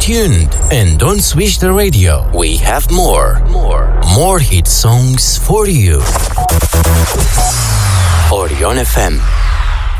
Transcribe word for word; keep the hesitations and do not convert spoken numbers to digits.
tuned and don't switch the radio. We have more, more, more hit songs for you. Orion F M.